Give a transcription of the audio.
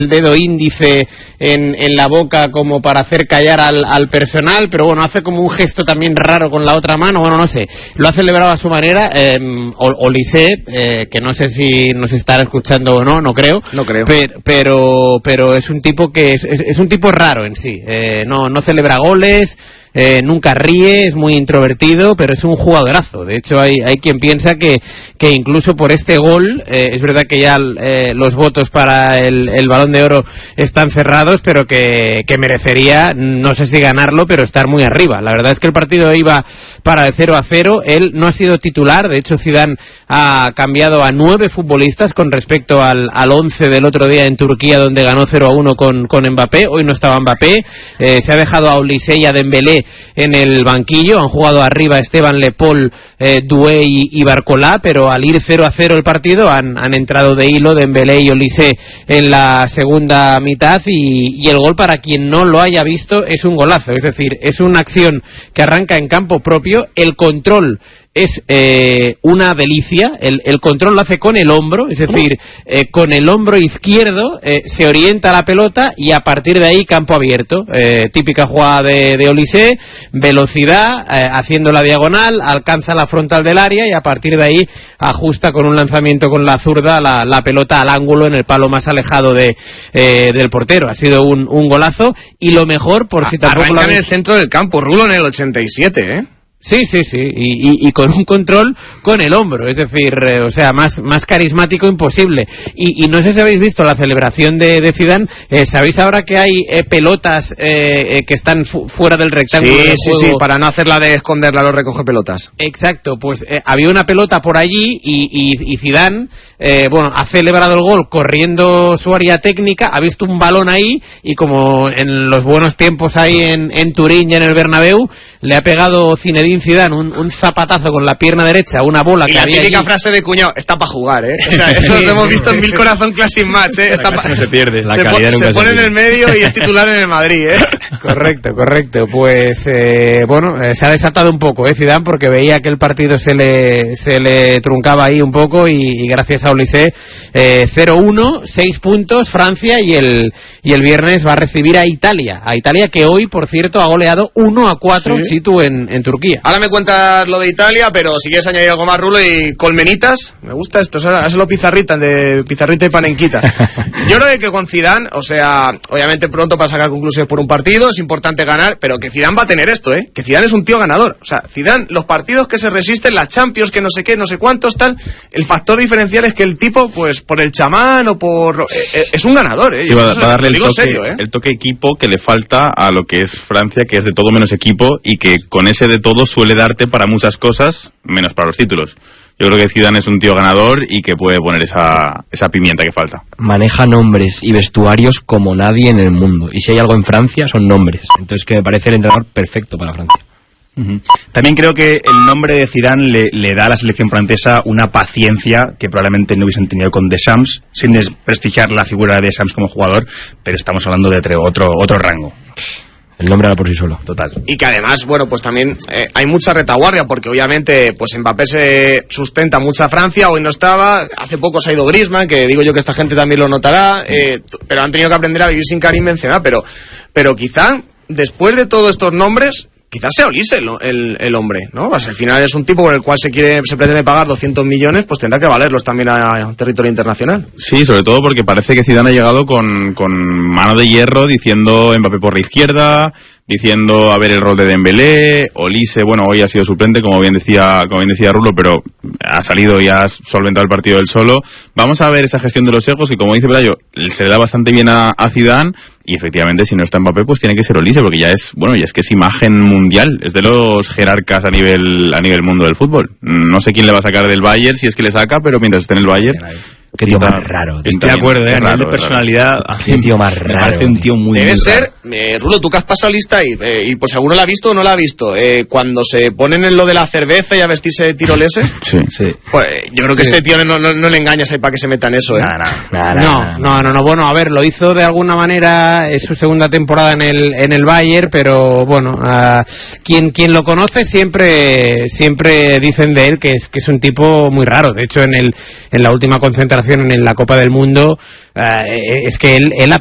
el dedo índice en la boca como para hacer callar al personal, pero bueno, hace como un gesto también raro con la otra mano, bueno, no sé, lo ha celebrado a su manera. Olise, que no sé si nos estará escuchando o no creo, pero es un tipo que es un tipo raro en sí, no celebra goles, nunca ríe, es muy introvertido, pero es un jugadorazo. De hecho, hay quien piensa que incluso por este gol, es verdad que ya los votos para el Balón de Oro están cerrados, pero que merecería, no sé si ganarlo, pero estar muy arriba. La verdad es que el partido iba para el 0-0, él no ha sido titular, de hecho Zidane ha cambiado a 9 futbolistas con respecto al 11 del otro día en Turquía, donde ganó 0-1 con Mbappé. Hoy no estaba Mbappé, se ha dejado a Olise y a Dembélé en el banquillo, han jugado arriba Esteban, Le Paul, Doué y Barcola, pero al ir 0-0 el partido han entrado de hilo Dembélé y Olise en la segunda mitad, y el gol, para quien no lo haya visto, es un golazo. Es decir, es una acción que arranca en campo propio, el control es una delicia, el control lo hace con el hombro, es decir, con el hombro izquierdo se orienta la pelota y a partir de ahí campo abierto, típica jugada de Olise, velocidad, haciendo la diagonal, alcanza la frontal del área y a partir de ahí ajusta con un lanzamiento con la zurda la pelota al ángulo en el palo más alejado del portero. Ha sido un golazo, y lo mejor, por si tampoco arranca en el centro del campo, Rulo, en el 87, Sí, y con un control con el hombro, es decir, o sea, más carismático imposible. Y no sé si habéis visto la celebración de Zidane. ¿Sabéis ahora que hay pelotas que están fuera del rectángulo del juego? Sí, para no hacerla de esconderla, los recoge pelotas. Exacto, pues había una pelota por allí y Zidane, ha celebrado el gol corriendo su área técnica, ha visto un balón ahí y como en los buenos tiempos ahí en Turín y en el Bernabéu, le ha pegado Zinedine Zidane un zapatazo con la pierna derecha, una bola y que había. La típica frase de cuñado, está para jugar, O sea, eso lo hemos visto en 1000 Corazón Classic Match, No se pierde, la calidad nunca se pone en el medio y es titular en el Madrid, Correcto. Pues se ha desatado un poco, Zidane, porque veía que el partido se le truncaba ahí un poco y gracias a Olise 0-1, 6 puntos Francia, y el viernes va a recibir a Italia, que hoy, por cierto, ha goleado 1-4 in situ en Turquía. Ahora me cuentas lo de Italia, pero si quieres añadir algo más, Rulo, y colmenitas, me gusta esto, es lo pizarrita y panenquita. Yo creo que con Zidane, o sea, obviamente pronto para sacar conclusiones por un partido, es importante ganar, pero que Zidane va a tener esto, que Zidane es un tío ganador. O sea, Zidane, los partidos que se resisten, las Champions, que no sé qué, no sé cuántos, tal, el factor diferencial es que el tipo, pues, por el chamán o por... es un ganador, Sí, va a darle el toque equipo que le falta a lo que es Francia, que es de todo menos equipo, y que con ese de todo suele darte para muchas cosas, menos para los títulos. Yo creo que Zidane es un tío ganador y que puede poner esa pimienta que falta. Maneja nombres y vestuarios como nadie en el mundo. Y si hay algo en Francia, son nombres. Entonces, que me parece el entrenador perfecto para Francia. También creo que el nombre de Zidane le da a la selección francesa una paciencia que probablemente no hubiesen tenido con Deschamps, sin desprestigiar la figura de Deschamps como jugador, pero estamos hablando de otro rango. El nombre habla por sí solo. Total. Y que además, pues también hay mucha retaguardia, porque obviamente pues Mbappé se sustenta mucho a Francia, hoy no estaba, hace poco se ha ido Griezmann, que digo yo que esta gente también lo notará, pero han tenido que aprender a vivir sin Karim Benzema, pero quizá, después de todos estos nombres, quizás sea Olise el hombre, ¿no? Pues al final es un tipo por el cual se pretende pagar 200 millones, pues tendrá que valerlos también a territorio internacional. Sí, sobre todo porque parece que Zidane ha llegado con mano de hierro, diciendo Mbappé por la izquierda, diciendo a ver el rol de Dembélé, Olise, hoy ha sido suplente, como bien decía Rulo, pero ha salido y ha solventado el partido él solo. Vamos a ver esa gestión de los egos, y como dice Pelayo, se le da bastante bien a Zidane, y efectivamente si no está Mbappé pues tiene que ser Olise, porque ya es que es imagen mundial, es de los jerarcas a nivel mundo del fútbol. No sé quién le va a sacar del Bayern, si es que le saca, pero mientras esté en el Bayern... Qué tío más raro. Estoy de acuerdo, a nivel de personalidad, qué tío más raro. Me parece un tío muy Debe muy ser, Rulo, tú que has pasado lista y pues alguno la ha visto o no la ha visto, cuando se ponen en lo de la cerveza y a vestirse de tiroleses, sí. Pues yo creo que este tío no le engañas ahí para que se meta en eso, No, bueno, a ver, lo hizo de alguna manera, es su segunda temporada en el Bayern, pero quien lo conoce siempre dicen de él que es un tipo muy raro. De hecho, en la última concentración concentración en la Copa del Mundo, es que él